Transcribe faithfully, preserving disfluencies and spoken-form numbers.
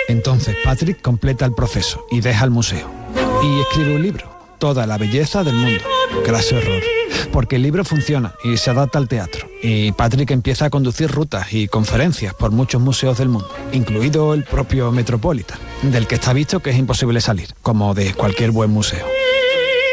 Entonces Patrick completa el proceso y deja el museo. Y escribe un libro, Toda la belleza del mundo. Craso error. Porque el libro funciona y se adapta al teatro. Y Patrick empieza a conducir rutas y conferencias por muchos museos del mundo, incluido el propio Metropolitan, del que está visto que es imposible salir, como de cualquier buen museo.